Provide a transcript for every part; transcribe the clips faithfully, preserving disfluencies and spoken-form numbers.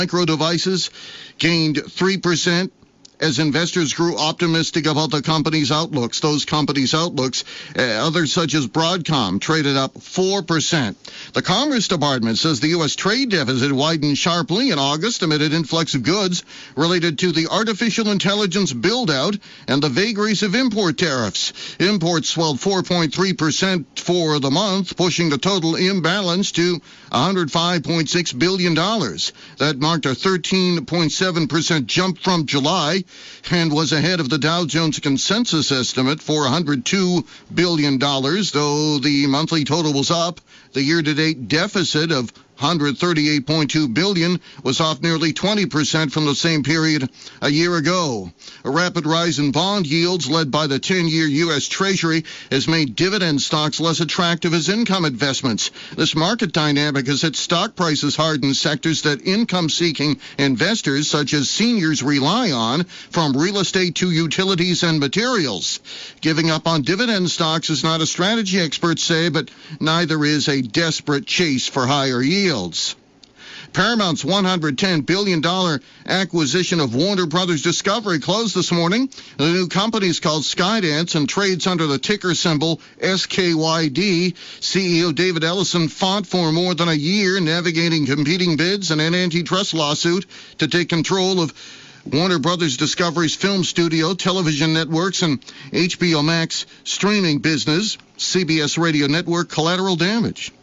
Micro Devices gained three percent. As investors grew optimistic about the company's outlooks. Those companies' outlooks, uh, others such as Broadcom, traded up four percent. The Commerce Department says the U S trade deficit widened sharply in August amid an influx of goods related to the artificial intelligence build-out and the vagaries of import tariffs. Imports swelled four point three percent for the month, pushing the total imbalance to one hundred five point six billion dollars. That marked a thirteen point seven percent jump from July, and was ahead of the Dow Jones consensus estimate for one hundred two billion dollars, though the monthly total was up. The year-to-date deficit of one hundred thirty-eight point two billion dollars was off nearly twenty percent from the same period a year ago. A rapid rise in bond yields led by the ten-year U S Treasury has made dividend stocks less attractive as income investments. This market dynamic has hit stock prices hard in sectors that income-seeking investors such as seniors rely on, from real estate to utilities and materials. Giving up on dividend stocks is not a strategy, experts say, but neither is a desperate chase for higher yields. Paramount's one hundred ten billion dollars acquisition of Warner Brothers Discovery closed this morning. The new company is called Skydance and trades under the ticker symbol S K Y D. C E O David Ellison fought for more than a year, navigating competing bids and an antitrust lawsuit to take control of Warner Brothers Discovery's film studio, television networks, and H B O Max streaming business. C B S Radio Network collateral damage.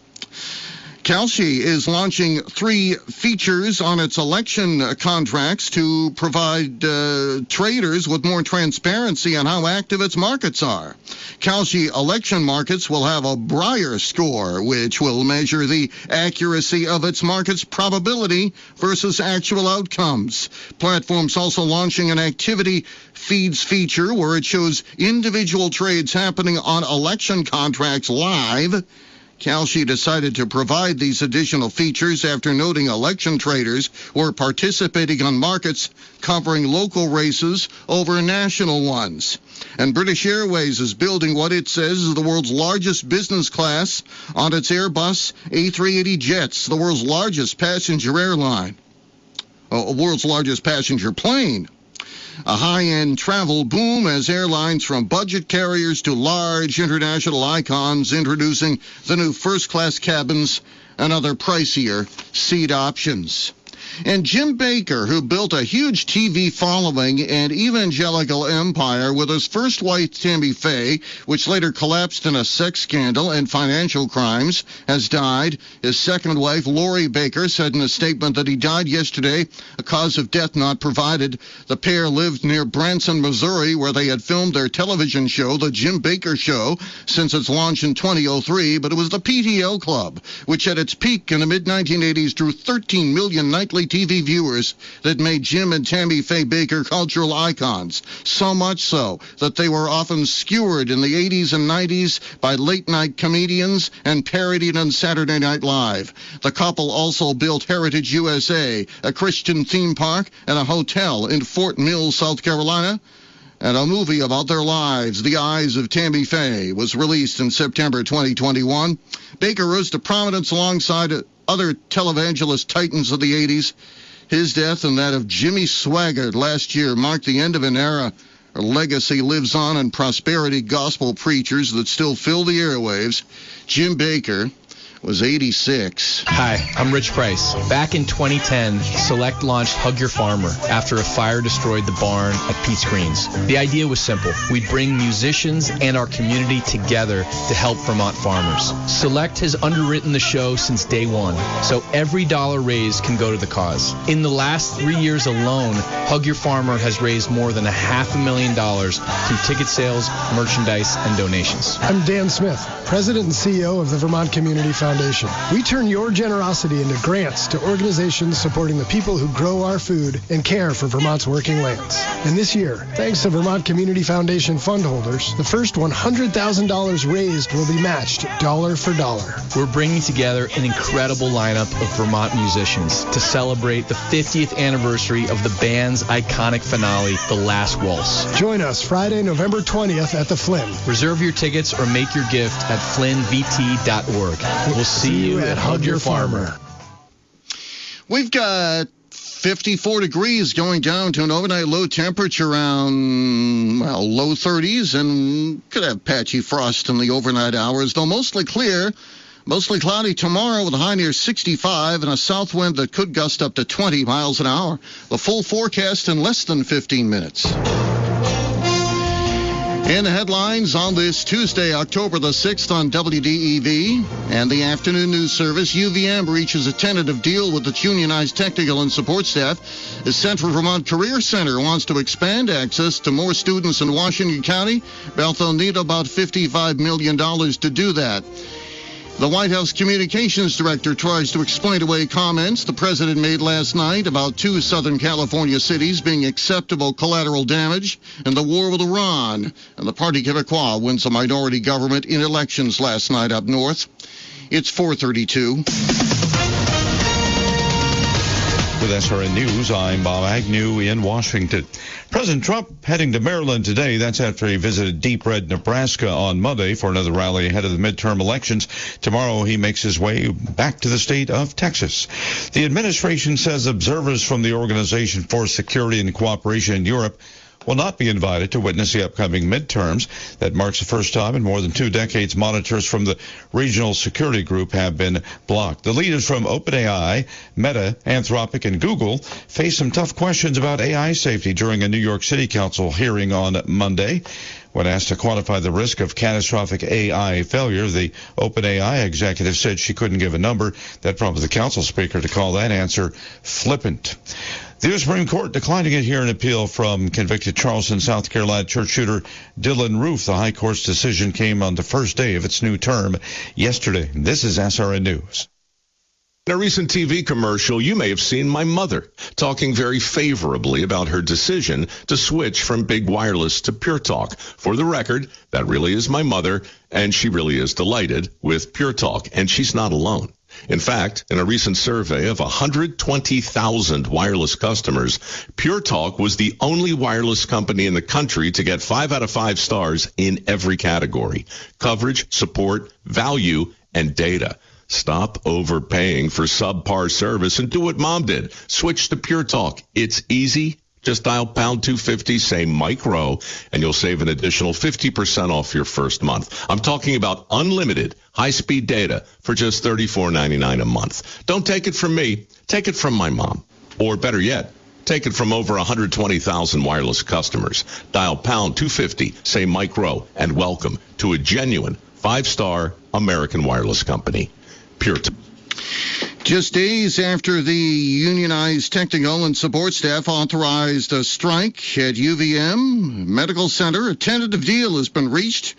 Kalshi is launching three features on its election contracts to provide uh, traders with more transparency on how active its markets are. Kalshi election markets will have a Breyer score, which will measure the accuracy of its market's probability versus actual outcomes. Platform's also launching an activity feeds feature where it shows individual trades happening on election contracts live. Kalshi decided to provide these additional features after noting election traders were participating on markets covering local races over national ones. And British Airways is building what it says is the world's largest business class on its Airbus A three eighty jets, the world's largest passenger airline, a world's largest passenger plane. A high-end travel boom as airlines from budget carriers to large international icons introducing the new first-class cabins and other pricier seat options. And Jim Baker, who built a huge T V following and evangelical empire with his first wife, Tammy Faye, which later collapsed in a sex scandal and financial crimes, has died. His second wife, Lori Baker, said in a statement that he died yesterday, a cause of death not provided. The pair lived near Branson, Missouri, where they had filmed their television show, The Jim Baker Show, since its launch in twenty oh three, but it was the P T L Club, which at its peak in the mid nineteen eighties drew thirteen million nightly T V viewers, that made Jim and Tammy Faye Baker cultural icons. So much so that they were often skewered in the eighties and nineties by late-night comedians and parodied on Saturday Night Live. The couple also built Heritage U S A, a Christian theme park, and a hotel in Fort Mill, South Carolina. And a movie about their lives, The Eyes of Tammy Faye, was released in September twenty twenty-one. Baker rose to prominence alongside other televangelist titans of the eighties. His death and that of Jimmy Swaggart last year marked the end of an era. Her legacy lives on in prosperity gospel preachers that still fill the airwaves. Jim Baker was eighty-six. Hi, I'm Rich Price. Back in twenty ten, Select launched Hug Your Farmer after a fire destroyed the barn at Pete's Greens. The idea was simple. We'd bring musicians and our community together to help Vermont farmers. Select has underwritten the show since day one, so every dollar raised can go to the cause. In the last three years alone, Hug Your Farmer has raised more than a half a million dollars through ticket sales, merchandise, and donations. I'm Dan Smith, President and C E O of the Vermont Community Foundation. We turn your generosity into grants to organizations supporting the people who grow our food and care for Vermont's working lands. And this year, thanks to Vermont Community Foundation fund holders, the first one hundred thousand dollars raised will be matched dollar for dollar. We're bringing together an incredible lineup of Vermont musicians to celebrate the fiftieth anniversary of the band's iconic finale, The Last Waltz. Join us Friday, November twentieth at the Flynn. Reserve your tickets or make your gift at flynn v t dot org. We'll see you at Hug Your Farmer. We've got fifty-four degrees, going down to an overnight low temperature around, well, low thirties, and could have patchy frost in the overnight hours, though mostly clear. Mostly cloudy tomorrow with a high near sixty-five and a south wind that could gust up to twenty miles an hour. The full forecast in less than fifteen minutes. In the headlines on this Tuesday, October the sixth on W D E V and the afternoon news service, U V M reaches a tentative deal with its unionized technical and support staff. The Central Vermont Career Center wants to expand access to more students in Washington County, but they'll need about fifty-five million dollars to do that. The White House Communications Director tries to explain away comments the president made last night about two Southern California cities being acceptable collateral damage in the war with Iran. And the Parti Québécois wins a minority government in elections last night up north. It's four thirty-two. With S R N News, I'm Bob Agnew in Washington. President Trump heading to Maryland today. That's after he visited Deep Red, Nebraska on Monday for another rally ahead of the midterm elections. Tomorrow he makes his way back to the state of Texas. The administration says observers from the Organization for Security and Cooperation in Europe will not be invited to witness the upcoming midterms. That marks the first time in more than two decades monitors from the regional security group have been blocked. The leaders from OpenAI, Meta, Anthropic, and Google face some tough questions about A I safety during a New York City Council hearing on Monday. When asked to quantify the risk of catastrophic A I failure, the OpenAI executive said she couldn't give a number. That prompted the council speaker to call that answer flippant. The U S Supreme Court declining to hear an appeal from convicted Charleston, South Carolina church shooter Dylan Roof. The High Court's decision came on the first day of its new term yesterday. This is S R N News. In a recent T V commercial, you may have seen my mother talking very favorably about her decision to switch from Big Wireless to Pure Talk. For the record, that really is my mother, and she really is delighted with Pure Talk, and she's not alone. In fact, in a recent survey of one hundred twenty thousand wireless customers, Pure Talk was the only wireless company in the country to get five out of five stars in every category: coverage, support, value, and data. Stop overpaying for subpar service and do what Mom did. Switch to Pure Talk. It's easy. Just dial pound two fifty, say micro, and you'll save an additional fifty percent off your first month. I'm talking about unlimited high-speed data for just thirty-four ninety-nine a month. Don't take it from me. Take it from my mom. Or better yet, take it from over one hundred twenty thousand wireless customers. Dial pound two fifty, say micro, and welcome to a genuine five-star American wireless company. Pure Talk. Just days after the unionized technical and support staff authorized a strike at U V M Medical Center, a tentative deal has been reached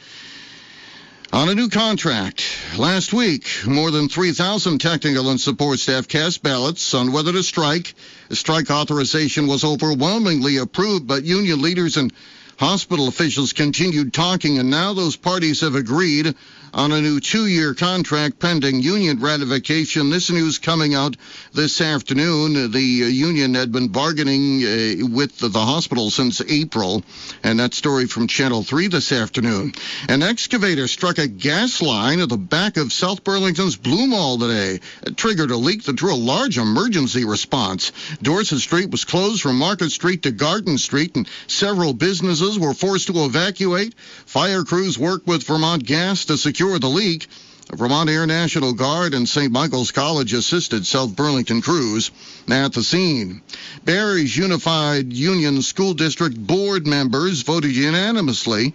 on a new contract. Last week, more than three thousand technical and support staff cast ballots on whether to strike. The strike authorization was overwhelmingly approved, but union leaders and hospital officials continued talking, and now those parties have agreed on a new two-year contract pending union ratification. This news coming out this afternoon. The union had been bargaining uh, with the, the hospital since April, and that story from Channel three this afternoon. An excavator struck a gas line at the back of South Burlington's Blue Mall today. It triggered a leak that drew a large emergency response. Dorset Street was closed from Market Street to Garden Street, and several businesses were forced to evacuate. Fire crews worked with Vermont Gas to secure the leak. The Vermont Air National Guard and Saint Michael's College assisted South Burlington crews at the scene. Barry's Unified Union School District board members voted unanimously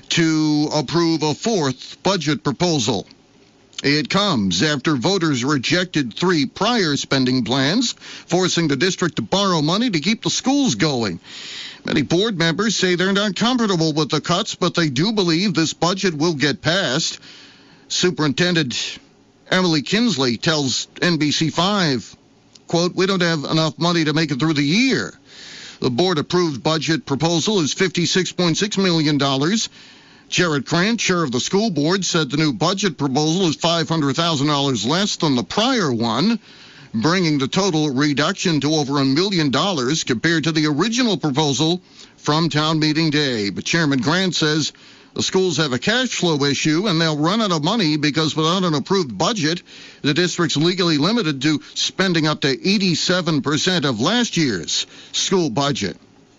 to approve a fourth budget proposal. It comes after voters rejected three prior spending plans, forcing the district to borrow money to keep the schools going. Many board members say they're not comfortable with the cuts, but they do believe this budget will get passed. Superintendent Emily Kinsley tells N B C five, quote, "We don't have enough money to make it through the year." The board-approved budget proposal is fifty-six point six million dollars. Jared Krantz, chair of the school board, said the new budget proposal is five hundred thousand dollars less than the prior one, bringing the total reduction to over a million dollars compared to the original proposal from town meeting day. But Chairman Grant says The schools have a cash flow issue, and they'll run out of money because without an approved budget, the district's legally limited to spending up to eighty-seven percent of last year's school budget.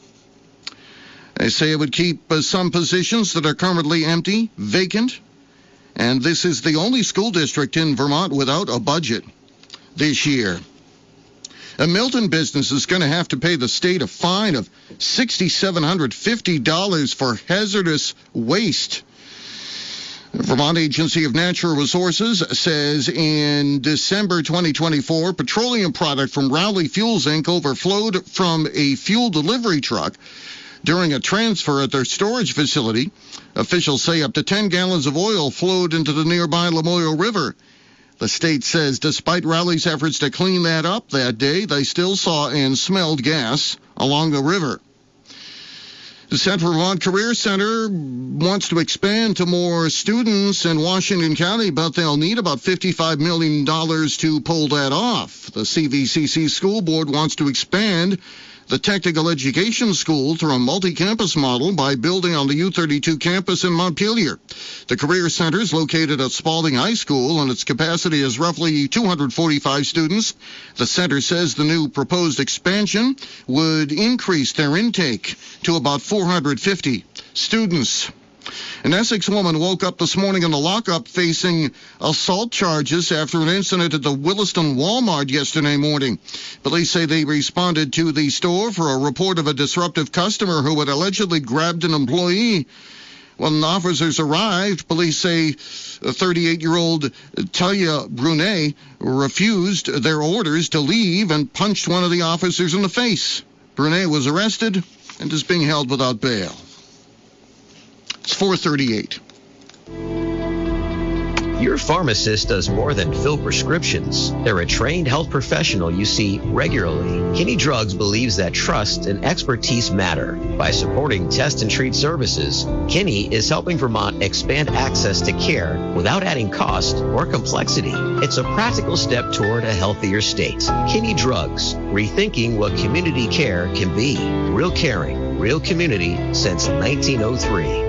They say it would keep uh, some positions that are currently empty, vacant, and this is the only school district in Vermont without a budget this year. A Milton business is going to have to pay the state a fine of six thousand seven hundred fifty dollars for hazardous waste. The Vermont Agency of Natural Resources says in December twenty twenty-four, petroleum product from Rowley Fuels, Incorporated overflowed from a fuel delivery truck during a transfer at their storage facility. Officials say up to ten gallons of oil flowed into the nearby Lamoille River. The state says despite Rowley's efforts to clean that up that day, they still saw and smelled gas along the river. The Central Vermont Career Center wants to expand to more students in Washington County, but they'll need about fifty-five million dollars to pull that off. The C V C C School Board wants to expand the Technical Education School through a multi-campus model by building on the U thirty-two campus in Montpelier. The Career Center is located at Spalding High School, and its capacity is roughly two hundred forty-five students. The center says the new proposed expansion would increase their intake to about four hundred fifty students. An Essex woman woke up this morning in the lockup facing assault charges after an incident at the Williston Walmart yesterday morning. Police say they responded to the store for a report of a disruptive customer who had allegedly grabbed an employee. When the officers arrived, police say thirty-eight-year-old Talia Brunet refused their orders to leave and punched one of the officers in the face. Brunet was arrested and is being held without bail. It's four thirty-eight. Your pharmacist does more than fill prescriptions. They're a trained health professional you see regularly. Kinney Drugs believes that trust and expertise matter. By supporting test and treat services, Kinney is helping Vermont expand access to care without adding cost or complexity. It's a practical step toward a healthier state. Kinney Drugs, rethinking what community care can be. Real caring, real community since nineteen oh three.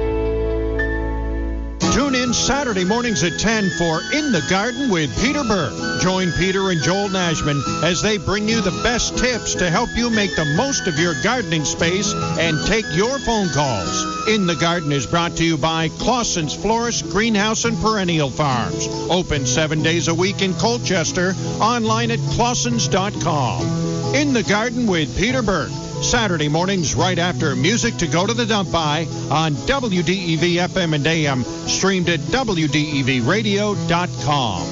Tune in Saturday mornings at ten for In the Garden with Peter Burke. Join Peter and Joel Nashman as they bring you the best tips to help you make the most of your gardening space and take your phone calls. In the Garden is brought to you by Clausen's Florist, Greenhouse, and Perennial Farms. Open seven days a week in Colchester. Online at clausens dot com. In the Garden with Peter Burke. Saturday mornings right after Music to Go to the Dump By on W D E V F M and A M, streamed at W D E V radio dot com.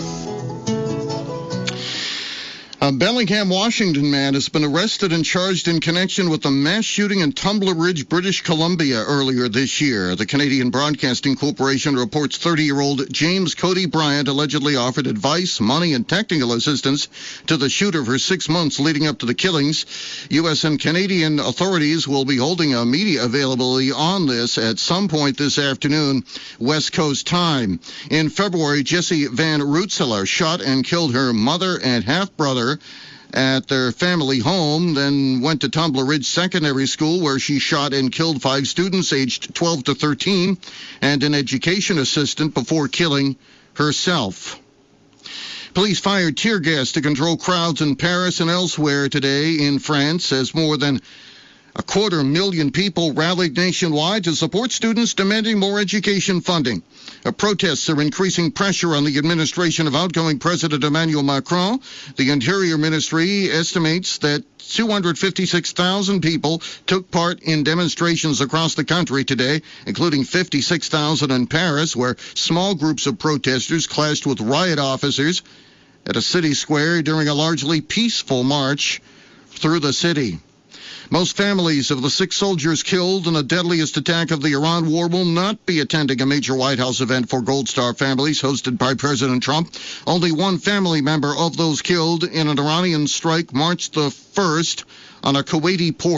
A Bellingham, Washington man has been arrested and charged in connection with the mass shooting in Tumbler Ridge, British Columbia earlier this year. The Canadian Broadcasting Corporation reports thirty-year-old James Cody Bryant allegedly offered advice, money, and technical assistance to the shooter for six months leading up to the killings. U S and Canadian authorities will be holding a media availability on this at some point this afternoon, West Coast time. In February, Jessie Van Rootselaar shot and killed her mother and half-brother at their family home, then went to Tumbler Ridge Secondary School where she shot and killed five students aged twelve to thirteen and an education assistant before killing herself. Police fired tear gas to control crowds in Paris and elsewhere today in France as more than a quarter million people rallied nationwide to support students demanding more education funding. Uh, protests are increasing pressure on the administration of outgoing President Emmanuel Macron. The Interior Ministry estimates that two hundred fifty-six thousand people took part in demonstrations across the country today, including fifty-six thousand in Paris, where small groups of protesters clashed with riot officers at a city square during a largely peaceful march through the city. Most families of the six soldiers killed in the deadliest attack of the Iran war will not be attending a major White House event for Gold Star families hosted by President Trump. Only one family member of those killed in an Iranian strike March the first on a Kuwaiti port.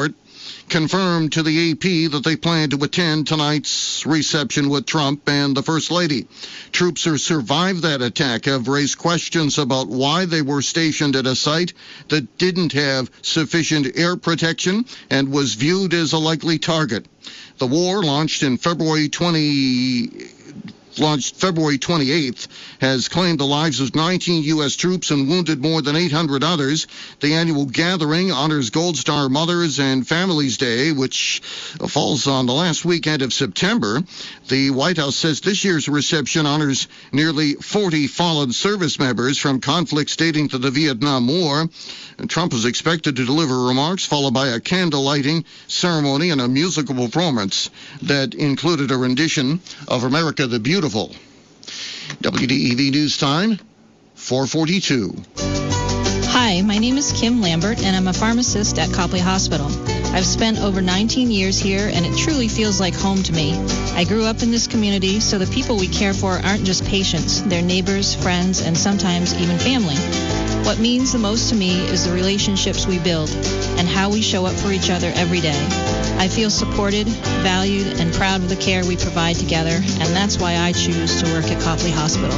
confirmed to the A P that they plan to attend tonight's reception with Trump and the First Lady. Troops who survived that attack have raised questions about why they were stationed at a site that didn't have sufficient air protection and was viewed as a likely target. The war, launched in February twentieth, launched February twenty-eighth, has claimed the lives of nineteen U S troops and wounded more than eight hundred others. The annual gathering honors Gold Star Mothers and Families Day, which falls on the last weekend of September. The White House says this year's reception honors nearly forty fallen service members from conflicts dating to the Vietnam War. And Trump is expected to deliver remarks, followed by a candle lighting ceremony and a musical performance that included a rendition of America the Beautiful. W D E V News Time, four forty-two. Hi, my name is Kim Lambert, and I'm a pharmacist at Copley Hospital. I've spent over nineteen years here, and it truly feels like home to me. I grew up in this community, so the people we care for aren't just patients. They're neighbors, friends, and sometimes even family. What means the most to me is the relationships we build and how we show up for each other every day. I feel supported, valued, and proud of the care we provide together, and that's why I choose to work at Copley Hospital.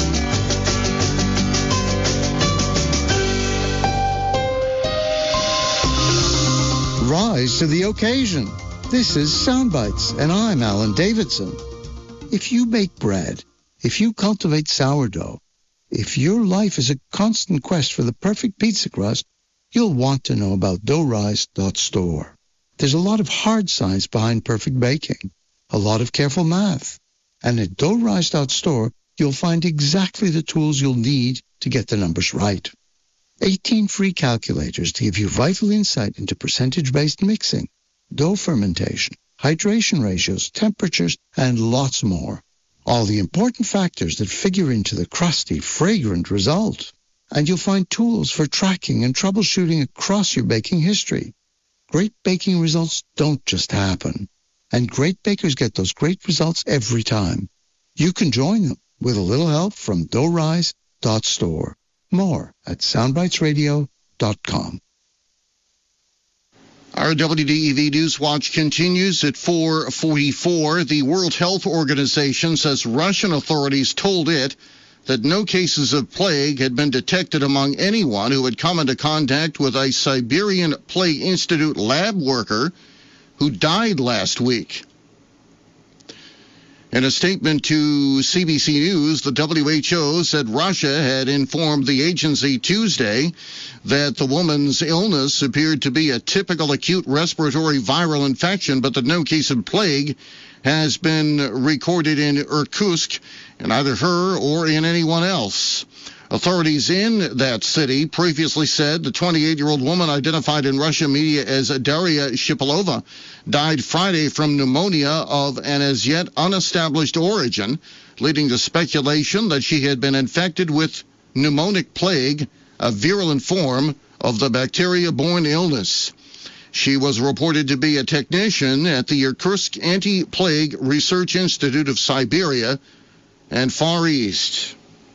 Rise to the occasion. This is Soundbites, and I'm Alan Davidson. If you bake bread, if you cultivate sourdough, if your life is a constant quest for the perfect pizza crust, you'll want to know about dough rise dot store. There's a lot of hard science behind perfect baking, a lot of careful math. And at dough rise dot store, you'll find exactly the tools you'll need to get the numbers right. eighteen free calculators to give you vital insight into percentage-based mixing, dough fermentation, hydration ratios, temperatures, and lots more. All the important factors that figure into the crusty, fragrant result. And you'll find tools for tracking and troubleshooting across your baking history. Great baking results don't just happen. And great bakers get those great results every time. You can join them with a little help from dough rise dot store. More at soundbites radio dot com. Our W D E V News Watch continues at four forty-four. The World Health Organization says Russian authorities told it that no cases of plague had been detected among anyone who had come into contact with a Siberian Plague Institute lab worker who died last week. In a statement to C B C News, the W H O said Russia had informed the agency Tuesday that the woman's illness appeared to be a typical acute respiratory viral infection, but that no case of plague has been recorded in Irkutsk in either her or in anyone else. Authorities in that city previously said the twenty-eight-year-old woman identified in Russian media as Daria Shipilova died Friday from pneumonia of an as yet unestablished origin, leading to speculation that she had been infected with pneumonic plague, a virulent form of the bacteria-borne illness. She was reported to be a technician at the Irkutsk Anti-Plague Research Institute of Siberia and Far East.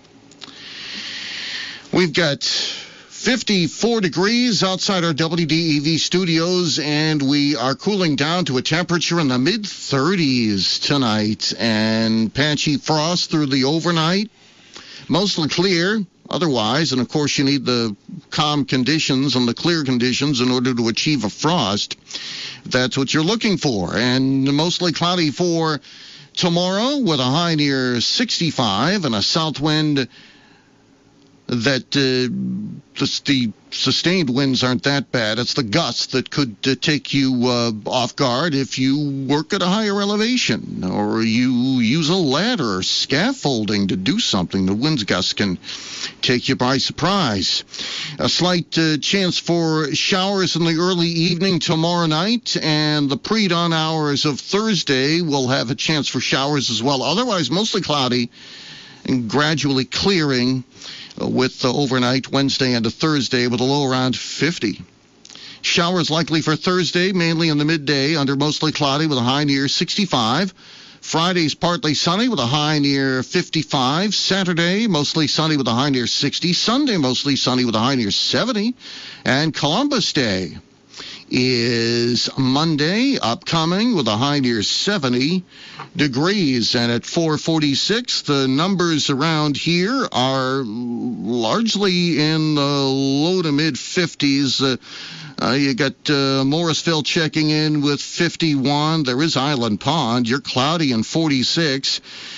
We've got fifty-four degrees outside our W D E V studios, and we are cooling down to a temperature in the mid thirties tonight, and patchy frost through the overnight. Mostly clear otherwise, and of course you need the calm conditions and the clear conditions in order to achieve a frost. That's what you're looking for. And mostly cloudy for tomorrow with a high near sixty-five and a south wind that uh, the, the sustained winds aren't that bad. It's the gusts that could uh, take you uh, off guard if you work at a higher elevation or you use a ladder or scaffolding to do something. The wind gusts can take you by surprise. A slight uh, chance for showers in the early evening tomorrow night, and the pre-dawn hours of Thursday will have a chance for showers as well. Otherwise, mostly cloudy and gradually clearing with the overnight Wednesday and a Thursday with a low around fifty. Showers likely for Thursday, mainly in the midday, under mostly cloudy with a high near sixty-five. Friday's partly sunny with a high near fifty-five. Saturday, mostly sunny with a high near sixty. Sunday, mostly sunny with a high near seventy. And Columbus Day, is Monday, upcoming with a high near seventy degrees. And at four forty-six, the numbers around here are largely in the low to mid fifties. Uh, uh, you got uh, Morrisville checking in with fifty-one. There is Island Pond. You're cloudy in forty-six.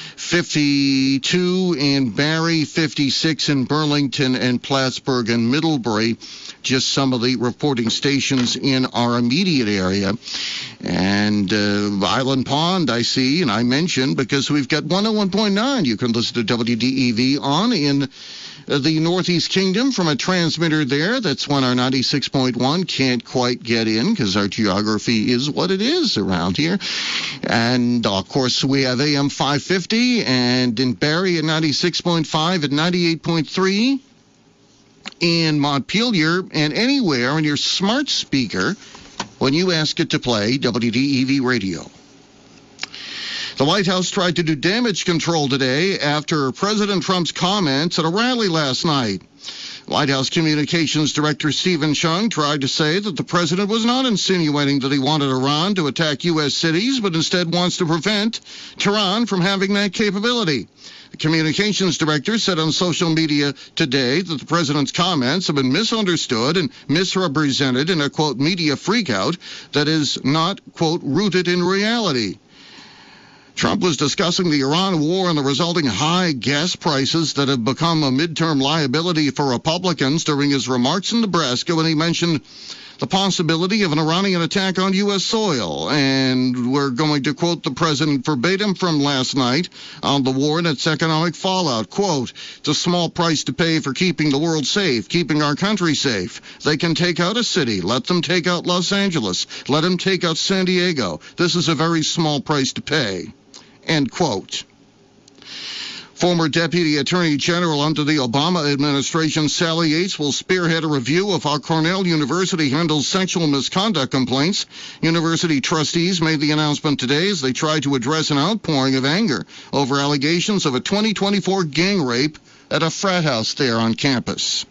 fifty-two in Barrie, fifty-six in Burlington and Plattsburgh and Middlebury. Just some of the reporting stations in our immediate area. And uh, Island Pond, I see, and I mentioned, because we've got one oh one point nine. You can listen to W D E V on in the Northeast Kingdom from a transmitter there. That's when our ninety-six point one can't quite get in because our geography is what it is around here. And, of course, we have A M five fifty and in Barrie at ninety-six point five, at ninety-eight point three in Montpelier, and anywhere on your smart speaker when you ask it to play W D E V radio. The White House tried to do damage control today after President Trump's comments at a rally last night. White House Communications Director Stephen Chung tried to say that the president was not insinuating that he wanted Iran to attack U S cities, but instead wants to prevent Tehran from having that capability. The communications director said on social media today that the president's comments have been misunderstood and misrepresented in a, quote, media freakout that is not, quote, rooted in reality. Trump was discussing the Iran war and the resulting high gas prices that have become a midterm liability for Republicans during his remarks in Nebraska when he mentioned the possibility of an Iranian attack on U S soil. And we're going to quote the president verbatim from last night on the war and its economic fallout. Quote, "It's a small price to pay for keeping the world safe, keeping our country safe. They can take out a city. Let them take out Los Angeles. Let them take out San Diego. This is a very small price to pay." End quote. Former Deputy Attorney General under the Obama administration, Sally Yates, will spearhead a review of how Cornell University handles sexual misconduct complaints. University trustees made the announcement today as they tried to address an outpouring of anger over allegations of a twenty twenty-four gang rape at a frat house there on campus.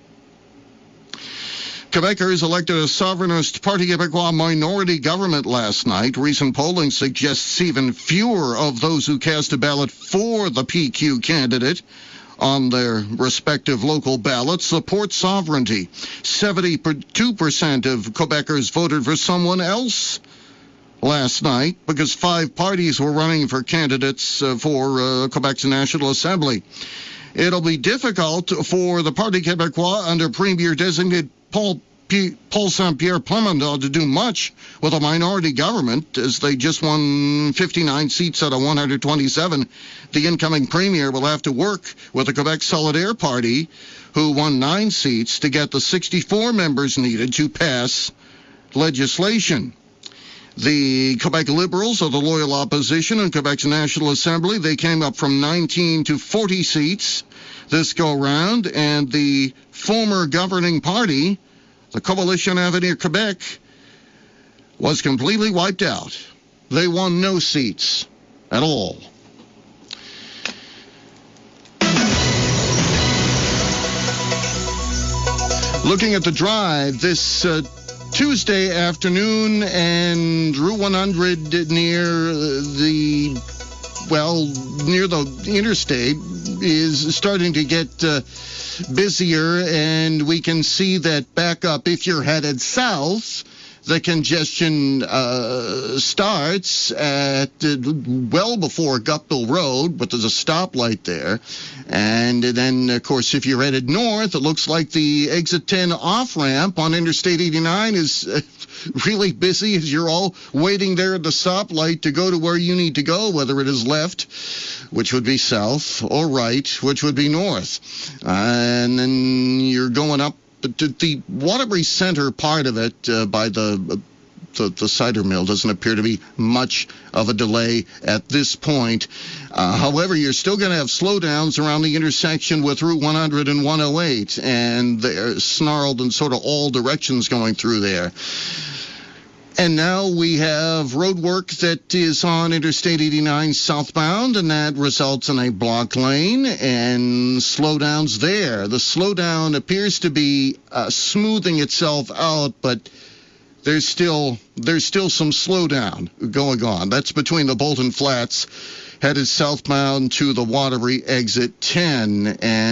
Quebecers elected a Souverainist Parti Québécois minority government last night. Recent polling suggests even fewer of those who cast a ballot for the P Q candidate on their respective local ballots support sovereignty. seventy-two percent of Quebecers voted for someone else last night because five parties were running for candidates uh, for uh, Quebec's National Assembly. It'll be difficult for the Parti Québécois under Premier-designate Paul P- Paul Saint-Pierre Plamondon to do much with a minority government, as they just won fifty-nine seats out of one hundred twenty-seven. The incoming premier will have to work with the Quebec Solidaire Party, who won nine seats, to get the sixty-four members needed to pass legislation. The Quebec Liberals are the loyal opposition in Quebec's National Assembly. They came up from nineteen to forty seats this go-round, and the former governing party, the Coalition Avenir Quebec, was completely wiped out. They won no seats at all. Looking at the drive this uh, Tuesday afternoon, and Route one hundred near the, well, near the interstate is starting to get uh, busier, and we can see that back up. If you're headed south, the congestion uh, starts at uh, well before Guptill Road, but there's a stoplight there. And then, of course, if you're headed north, it looks like the exit ten off-ramp on Interstate eighty-nine is uh, really busy as you're all waiting there at the stoplight to go to where you need to go, whether it is left, which would be south, or right, which would be north. Uh, and then you're going up to the Waterbury Center part of it uh, by the, the the cider mill. Doesn't appear to be much of a delay at this point. Uh, however, you're still going to have slowdowns around the intersection with Route one hundred and one oh eight, and they're snarled in sort of all directions going through there. And now we have road work that is on Interstate eighty-nine southbound, and that results in a blocked lane and slowdowns there. The slowdown appears to be uh, smoothing itself out, but there's still there's still some slowdown going on. That's between the Bolton Flats, headed southbound to the Waterbury exit ten,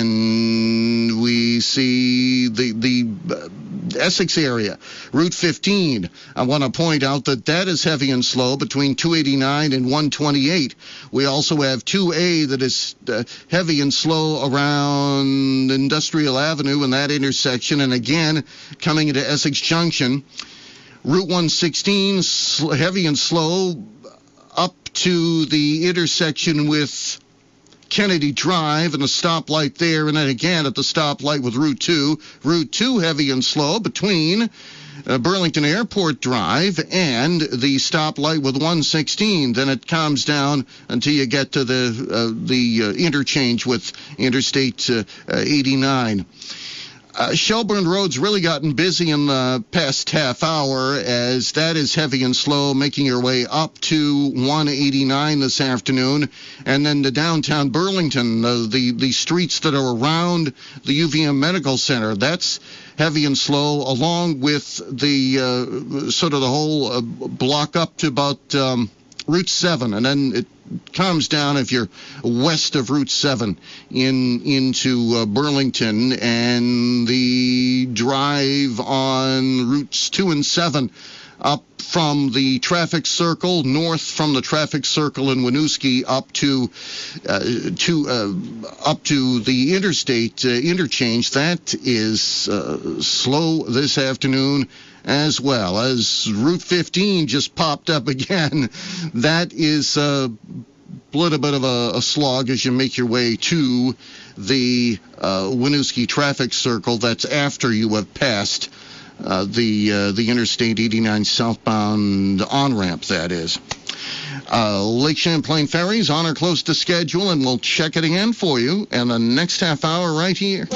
and we see the the uh, Essex area, Route fifteen. I want to point out that that is heavy and slow between two eighty-nine and one twenty-eight. We also have two A that is uh, heavy and slow around Industrial Avenue in that intersection, and again coming into Essex Junction. Route one sixteen, sl- heavy and slow up to the intersection with Kennedy Drive and the stoplight there, and then again at the stoplight with Route two. Route two heavy and slow between uh, Burlington Airport Drive and the stoplight with one sixteen. Then it calms down until you get to the uh, the uh, interchange with Interstate uh, uh, eighty-nine. Uh, Shelburne Road's really gotten busy in the past half hour, as that is heavy and slow, making your way up to one eighty-nine this afternoon. And then to downtown Burlington, uh, the, the streets that are around the U V M Medical Center, that's heavy and slow, along with the uh, sort of the whole uh, block up to about um, Route seven, and then it calms down if you're west of Route seven in into uh, Burlington, and the drive on Routes two and seven up from the traffic circle, north from the traffic circle in Winooski up to uh, to uh, up to the interstate uh, interchange. That is uh, slow this afternoon, as well as Route fifteen just popped up again. That is a little bit of a, a slog as you make your way to the uh, Winooski traffic circle. That's after you have passed uh, the uh, the Interstate eighty-nine southbound on-ramp, that is. Uh, Lake Champlain Ferries on or close to schedule, and we'll check it again for you in the next half hour right here.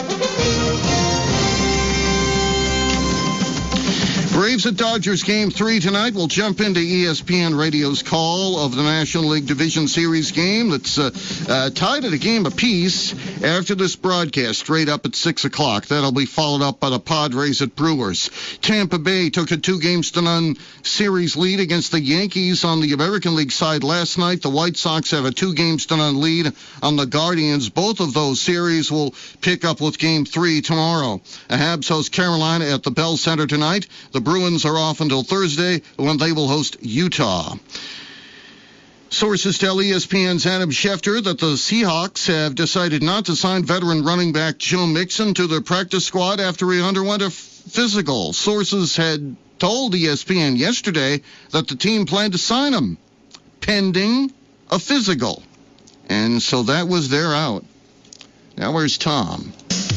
Braves at Dodgers game three tonight. We'll jump into E S P N Radio's call of the National League Division Series game that's uh, uh, tied at a game apiece after this broadcast, straight up at six o'clock. That'll be followed up by the Padres at Brewers. Tampa Bay took a two games to none series lead against the Yankees on the American League side last night. The White Sox have a two games to none lead on the Guardians. Both of those series will pick up with game three tomorrow. The Habs host Carolina at the Bell Center tonight. The Bruins are off until Thursday, when they will host Utah. Sources tell E S P N's Adam Schefter that the Seahawks have decided not to sign veteran running back Joe Mixon to their practice squad after he underwent a physical. Sources had told E S P N yesterday that the team planned to sign him, pending a physical. And so that was their out. Now where's Tom?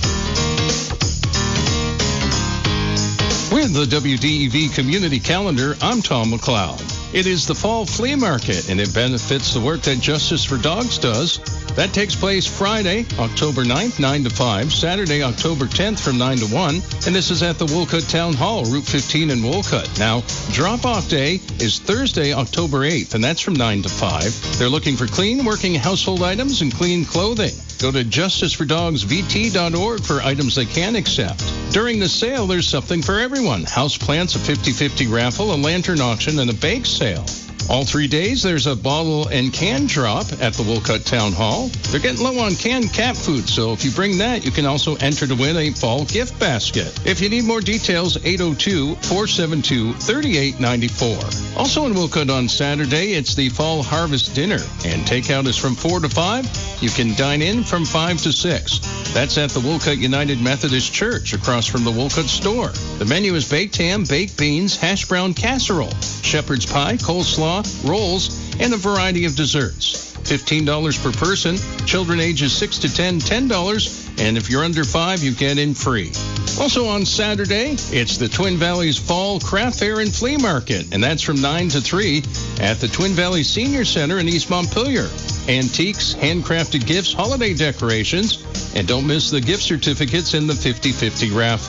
With the W D E V Community Calendar, I'm Tom McLeod. It is the Fall Flea Market, and it benefits the work that Justice for Dogs does. That takes place Friday, October ninth, nine to five, Saturday, October tenth from nine to one, and this is at the Wolcott Town Hall, Route fifteen in Wolcott. Now, drop-off day is Thursday, October eighth, and that's from nine to five. They're looking for clean working household items and clean clothing. Go to justice for dogs v t dot org for items they can accept. During the sale, there's something for everyone. House plants, a fifty-fifty raffle, a lantern auction, and a bake sale. All three days, there's a bottle and can drop at the Wolcott Town Hall. They're getting low on canned cat food, so if you bring that, you can also enter to win a fall gift basket. If you need more details, eight oh two, four seven two, three eight nine four. Also in Wolcott on Saturday, it's the Fall Harvest Dinner, and takeout is from four to five. You can dine in from five to six. That's at the Wolcott United Methodist Church, across from the Wolcott store. The menu is baked ham, baked beans, hash brown casserole, shepherd's pie, coleslaw, rolls, and a variety of desserts. fifteen dollars per person. Children ages six to ten, ten dollars. And if you're under five, you get in free. Also on Saturday, it's the Twin Valleys Fall Craft Fair and Flea Market, and that's from nine to three at the Twin Valleys Senior Center in East Montpelier. Antiques, handcrafted gifts, holiday decorations, and don't miss the gift certificates in the fifty-fifty raffle.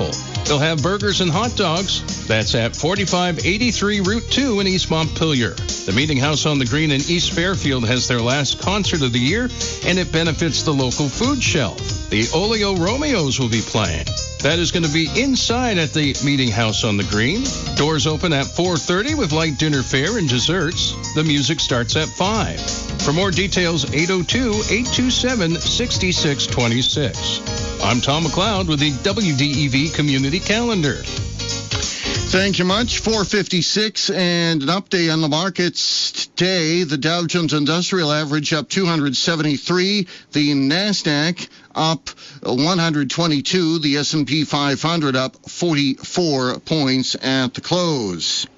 They'll have burgers and hot dogs. That's at forty-five eighty-three Route two in East Montpelier. The Meeting House on the Green in East Fairfield has their last concert of the year, and it benefits the local food shelf. The Oleo Romeos will be playing. That is going to be inside at the Meeting House on the Green. Doors open at four thirty with light dinner fare and desserts. The music starts at five. For more details, eight oh two, eight two seven, six six two six. I'm Tom McLeod with the W D E V Community Calendar. Thank you much. four fifty-six and an update on the markets today. The Dow Jones Industrial Average up two hundred seventy-three. The NASDAQ up one hundred twenty-two. The S and P five hundred up forty-four points at the close.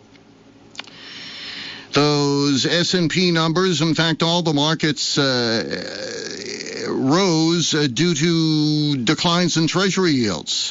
Those S and P numbers, in fact, all the markets uh, rose uh, due to declines in Treasury yields,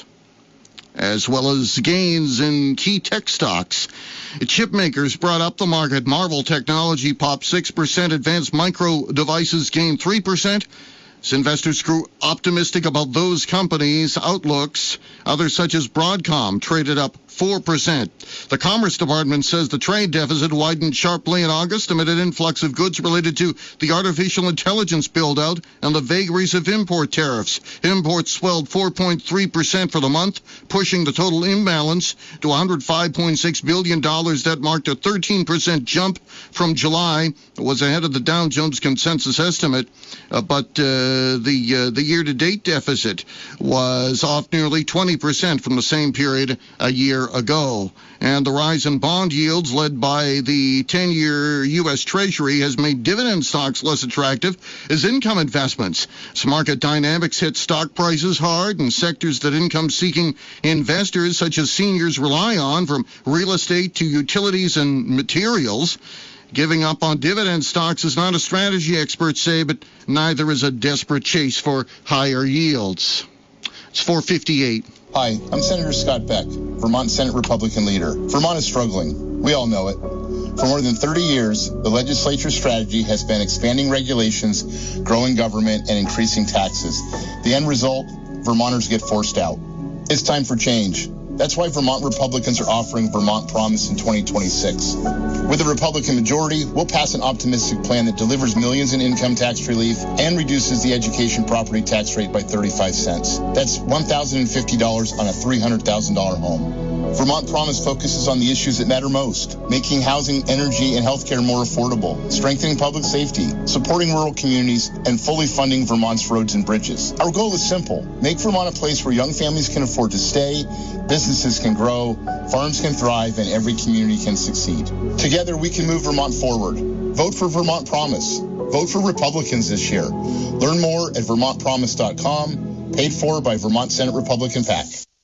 as well as gains in key tech stocks. Chip makers brought up the market. Marvell Technology popped six percent. Advanced Micro Devices gained three percent. As investors grew optimistic about those companies' outlooks, others such as Broadcom traded up four percent. The Commerce Department says the trade deficit widened sharply in August amid an influx of goods related to the artificial intelligence build-out and the vagaries of import tariffs. Imports swelled four point three percent for the month, pushing the total imbalance to one hundred five point six billion dollars. That marked a thirteen percent jump from July. It was ahead of the Dow Jones consensus estimate, uh, but uh, the uh, the year-to-date deficit was off nearly twenty percent from the same period a year ago. And the rise in bond yields led by the ten-year U S Treasury has made dividend stocks less attractive as income investments. As market dynamics hit stock prices hard in sectors that income-seeking investors such as seniors rely on, from real estate to utilities and materials. Giving up on dividend stocks is not a strategy, experts say, but neither is a desperate chase for higher yields. It's four fifty-eight. Hi, I'm Senator Scott Beck, Vermont Senate Republican leader. Vermont is struggling. We all know it. For more than thirty years, the legislature's strategy has been expanding regulations, growing government, and increasing taxes. The end result, Vermonters get forced out. It's time for change. That's why Vermont Republicans are offering Vermont Promise in twenty twenty-six. With a Republican majority, we'll pass an optimistic plan that delivers millions in income tax relief and reduces the education property tax rate by thirty-five cents. That's one thousand fifty dollars on a three hundred thousand dollars home. Vermont Promise focuses on the issues that matter most: making housing, energy, and healthcare more affordable, strengthening public safety, supporting rural communities, and fully funding Vermont's roads and bridges. Our goal is simple: make Vermont a place where young families can afford to stay, businesses can grow, farms can thrive, and every community can succeed. Together, we can move Vermont forward. Vote for Vermont Promise. Vote for Republicans this year. Learn more at vermont promise dot com, paid for by Vermont Senate Republican PAC.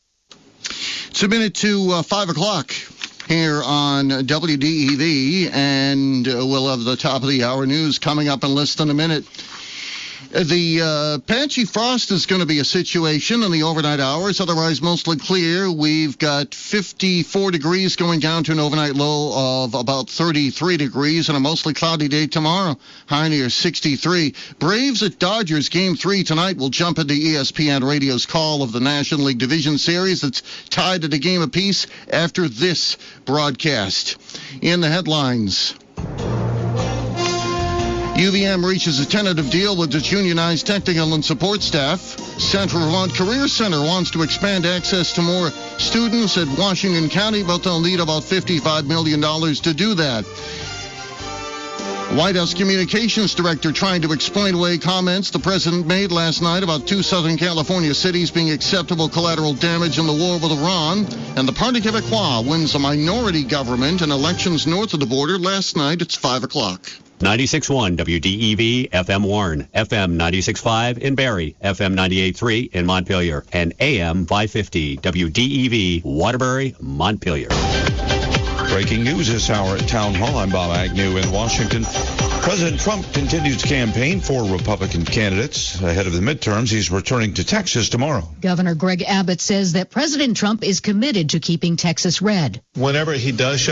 It's a minute to uh, five o'clock here on W D E V, and uh, we'll have the top of the hour news coming up in less than a minute. The uh, patchy frost is going to be a situation in the overnight hours, otherwise mostly clear. We've got fifty-four degrees going down to an overnight low of about thirty-three degrees, and a mostly cloudy day tomorrow, high near sixty-three. Braves at Dodgers game three tonight will jump into E S P N Radio's call of the National League Division Series. That's tied at a game apiece after this broadcast. In the headlines, U V M reaches a tentative deal with its unionized technical and support staff. Central Vermont Career Center wants to expand access to more students at Washington County, but they'll need about fifty-five million dollars to do that. White House Communications Director trying to explain away comments the president made last night about two Southern California cities being acceptable collateral damage in the war with Iran. And the Parti Québécois wins a minority government in elections north of the border last night. It's five o'clock. ninety-six point one W D E V, F M Warren, F M ninety-six point five in Barrie, F M ninety-eight point three in Montpelier, and A M five fifty W D E V, Waterbury, Montpelier. Breaking news this hour at Town Hall. I'm Bob Agnew in Washington. President Trump continues to campaign for Republican candidates. Ahead of the midterms, he's returning to Texas tomorrow. Governor Greg Abbott says that President Trump is committed to keeping Texas red. Whenever he does show up,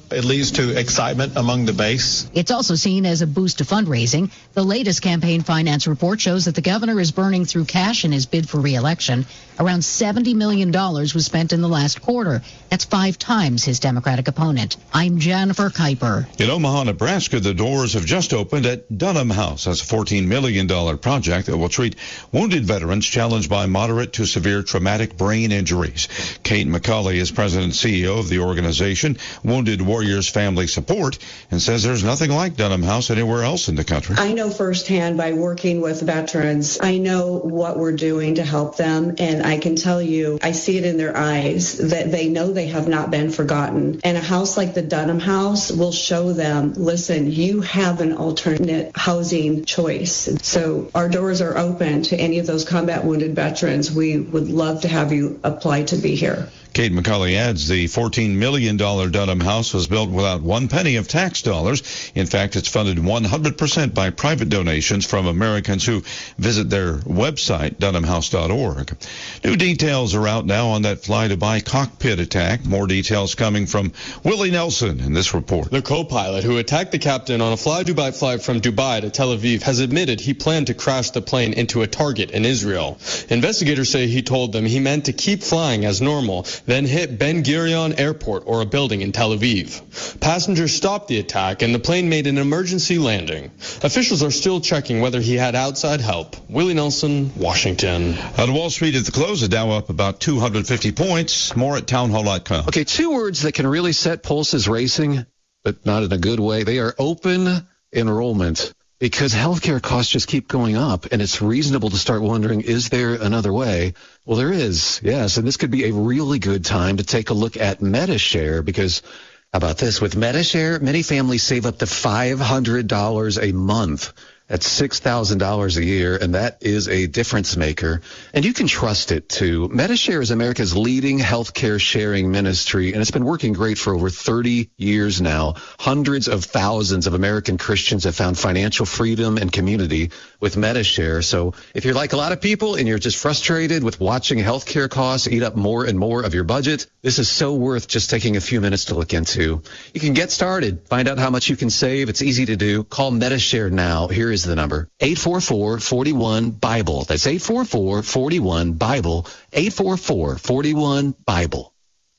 It leads to excitement among the base. It's also seen as a boost to fundraising. The latest campaign finance report shows that the governor is burning through cash in his bid for re-election. Around seventy million dollars was spent in the last quarter. That's five times his Democratic opponent. I'm Jennifer Kuiper. In Omaha, Nebraska, the doors have just opened at Dunham House. That's a fourteen million dollars project that will treat wounded veterans challenged by moderate to severe traumatic brain injuries. Kate McCauley is president and C E O of the organization, Wounded Warriors Family Support, and says there's nothing like Dunham House anywhere else in the country. I know firsthand by working with veterans, I know what we're doing to help them, and I can tell you, I see it in their eyes that they know they have not been forgotten. And a house like the Dunham House will show them, listen, you have an alternate housing choice. So our doors are open to any of those combat wounded veterans. We would love to have you apply to be here. Kate McCauley adds the fourteen million dollars Dunham House was built without one penny of tax dollars. In fact, it's funded one hundred percent by private donations from Americans who visit their website, dunham house dot org. New details are out now on that fly-to-buy cockpit attack. More details coming from Willie Nelson in this report. The co-pilot who attacked the captain on a fly-Dubai flight from Dubai to Tel Aviv has admitted he planned to crash the plane into a target in Israel. Investigators say he told them he meant to keep flying as normal, then hit Ben Gurion Airport or a building in Tel Aviv. Passengers stopped the attack and the plane made an emergency landing. Officials are still checking whether he had outside help. Willie Nelson, Washington. On Wall Street at the close, the Dow up about two hundred fifty points. More at townhall dot com. Okay, two words that can really set pulses racing, but not in a good way. They are open enrollment. Because healthcare costs just keep going up, and it's reasonable to start wondering, is there another way? Well, there is, yes, and this could be a really good time to take a look at Medi-Share, because how about this? With Medi-Share, many families save up to five hundred dollars a month. That's six thousand dollars a year, and that is a difference maker. And you can trust it, too. Medi-Share is America's leading healthcare sharing ministry, and it's been working great for over thirty years now. Hundreds of thousands of American Christians have found financial freedom and community with Medi-Share. So if you're like a lot of people and you're just frustrated with watching healthcare costs eat up more and more of your budget, this is so worth just taking a few minutes to look into. You can get started. Find out how much you can save. It's easy to do. Call Medi-Share now. Here is the number, eight four four, four one, BIBLE. That's eight four four, four one, BIBLE, eight four four, four one, BIBLE.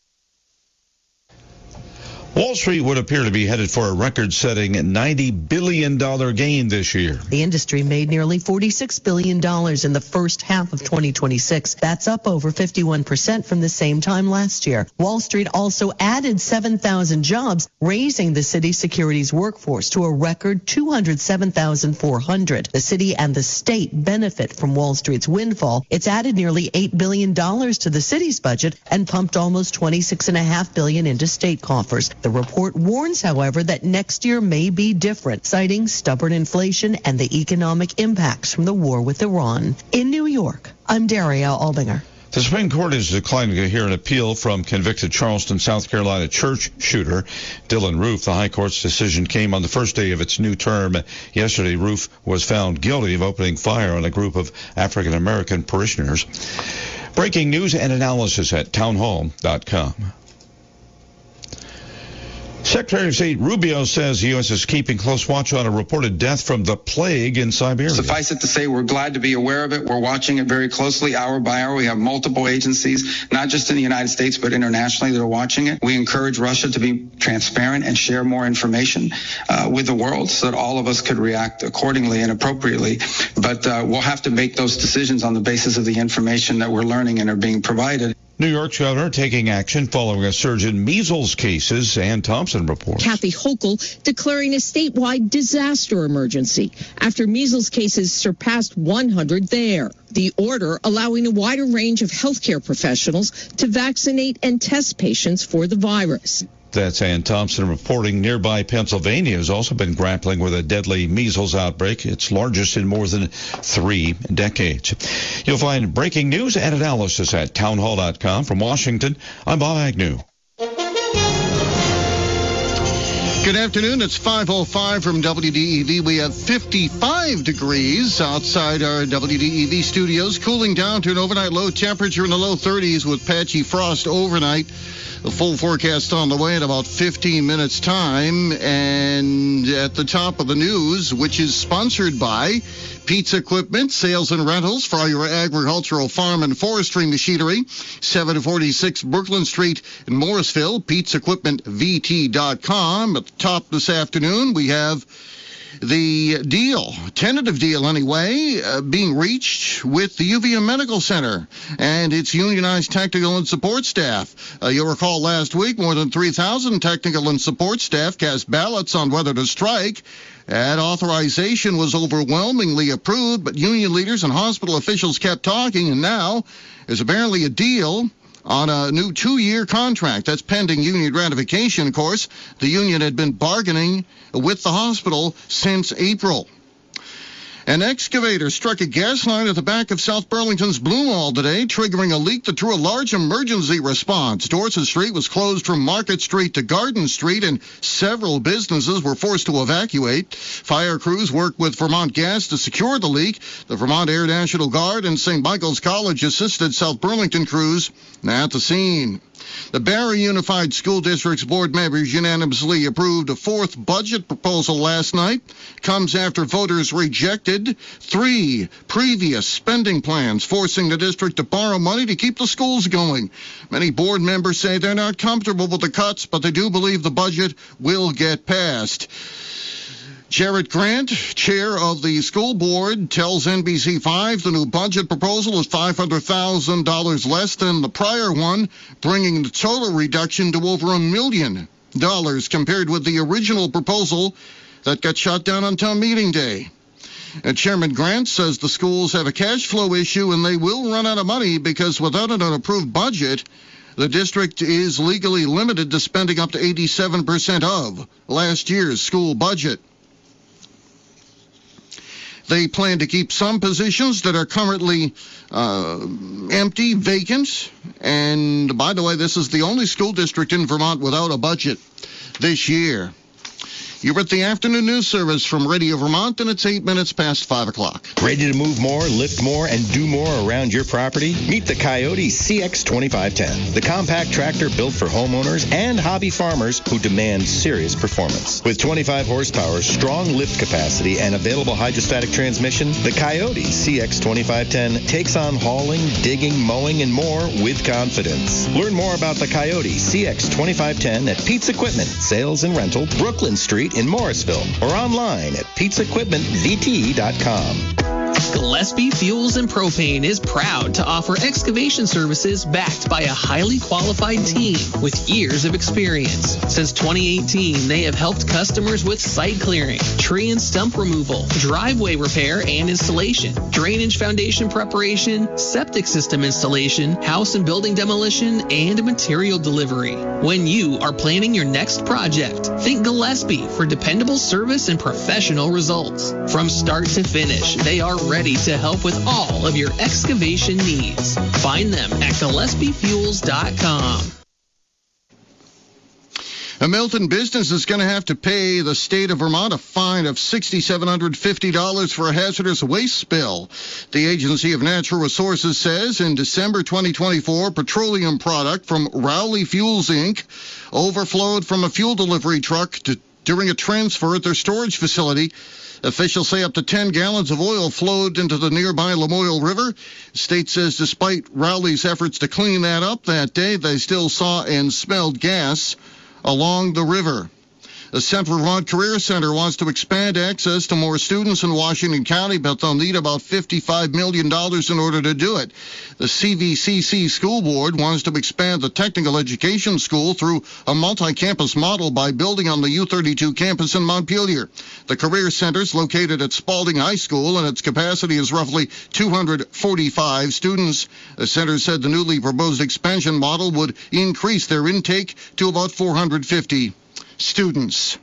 Wall Street would appear to be headed for a record-setting ninety billion dollars gain this year. The industry made nearly forty-six billion dollars in the first half of twenty twenty-six. That's up over fifty-one percent from the same time last year. Wall Street also added seven thousand jobs, raising the city's securities workforce to a record two hundred seven thousand four hundred. The city and the state benefit from Wall Street's windfall. It's added nearly eight billion dollars to the city's budget and pumped almost twenty-six point five billion dollars into state coffers. The report warns, however, that next year may be different, citing stubborn inflation and the economic impacts from the war with Iran. In New York, I'm Daria Albinger. The Supreme Court is declining to hear an appeal from convicted Charleston, South Carolina church shooter Dylan Roof. The High Court's decision came on the first day of its new term. Yesterday, Roof was found guilty of opening fire on a group of African-American parishioners. Breaking news and analysis at townhall dot com. Secretary of State Rubio says the U S is keeping close watch on a reported death from the plague in Siberia. Suffice it to say, we're glad to be aware of it. We're watching it very closely hour by hour. We have multiple agencies, not just in the United States, but internationally, that are watching it. We encourage Russia to be transparent and share more information uh, with the world so that all of us could react accordingly and appropriately. But uh, we'll have to make those decisions on the basis of the information that we're learning and are being provided. New York's governor taking action following a surge in measles cases. Ann Thompson reports. Kathy Hochul declaring a statewide disaster emergency after measles cases surpassed one hundred there. The order allowing a wider range of healthcare professionals to vaccinate and test patients for the virus. That's Ann Thompson reporting. Nearby Pennsylvania has also been grappling with a deadly measles outbreak, its largest in more than three decades. You'll find breaking news and analysis at townhall dot com. From Washington, I'm Bob Agnew. Good afternoon. It's five oh five from W D E V. We have fifty-five degrees outside our W D E V studios, cooling down to an overnight low temperature in the low thirties with patchy frost overnight. The full forecast on the way in about fifteen minutes time. And at the top of the news, which is sponsored by Pizza Equipment, Sales and Rentals for all your agricultural, farm, and forestry machinery. seven forty-six Brooklyn Street in Morrisville, pizza equipment v t dot com. At the top this afternoon, we have the deal, tentative deal anyway, uh, being reached with the U V M Medical Center and its unionized technical and support staff. Uh, you'll recall last week, more than three thousand technical and support staff cast ballots on whether to strike. That authorization was overwhelmingly approved, but union leaders and hospital officials kept talking, and now there's apparently a deal on a new two-year contract. That's pending union ratification, of course. The union had been bargaining with the hospital since April. An excavator struck a gas line at the back of South Burlington's Blue Mall today, triggering a leak that drew a large emergency response. Dorset Street was closed from Market Street to Garden Street, and several businesses were forced to evacuate. Fire crews worked with Vermont Gas to secure the leak. The Vermont Air National Guard and Saint Michael's College assisted South Burlington crews at the scene. The Barrie Unified School District's board members unanimously approved a fourth budget proposal last night. Comes after voters rejected three previous spending plans, forcing the district to borrow money to keep the schools going. Many board members say they're not comfortable with the cuts, but they do believe the budget will get passed. Jarrett Grant, chair of the school board, tells N B C five the new budget proposal is five hundred thousand dollars less than the prior one, bringing the total reduction to over a million dollars compared with the original proposal that got shot down on town meeting day. And Chairman Grant says the schools have a cash flow issue and they will run out of money because without an approved budget, the district is legally limited to spending up to eighty-seven percent of last year's school budget. They plan to keep some positions that are currently uh, empty, vacant. And by the way, this is the only school district in Vermont without a budget this year. You're at the afternoon news service from Radio Vermont, and it's eight minutes past five o'clock. Ready to move more, lift more, and do more around your property? Meet the Coyote C X twenty-five ten, the compact tractor built for homeowners and hobby farmers who demand serious performance. With twenty-five horsepower, strong lift capacity, and available hydrostatic transmission, the Coyote C X twenty-five ten takes on hauling, digging, mowing, and more with confidence. Learn more about the Coyote C X twenty-five ten at Pizza Equipment, Sales and Rental, Brooklyn Street in Morrisville, or online at pizza equipment v t dot com. Gillespie Fuels and Propane is proud to offer excavation services backed by a highly qualified team with years of experience. Since twenty eighteen, they have helped customers with site clearing, tree and stump removal, driveway repair and installation, drainage foundation preparation, septic system installation, house and building demolition, and material delivery. When you are planning your next project, think Gillespie for dependable service and professional results. From start to finish, they are ready to help with all of your excavation needs. Find them at gillespie fuels dot com. A Milton business is going to have to pay the state of Vermont a fine of six thousand seven hundred fifty dollars for a hazardous waste spill. The Agency of Natural Resources says in December twenty twenty-four, petroleum product from Rowley Fuels, Incorporated overflowed from a fuel delivery truck to, during a transfer at their storage facility. Officials say up to ten gallons of oil flowed into the nearby Lamoille River. The state says despite Rowley's efforts to clean that up that day, they still saw and smelled gas along the river. The Central Vermont Career Center wants to expand access to more students in Washington County, but they'll need about fifty-five million dollars in order to do it. The C V C C School Board wants to expand the technical education school through a multi-campus model by building on the U thirty-two campus in Montpelier. The Career Center is located at Spalding High School, and its capacity is roughly two hundred forty-five students. The center said the newly proposed expansion model would increase their intake to about four hundred fifty students.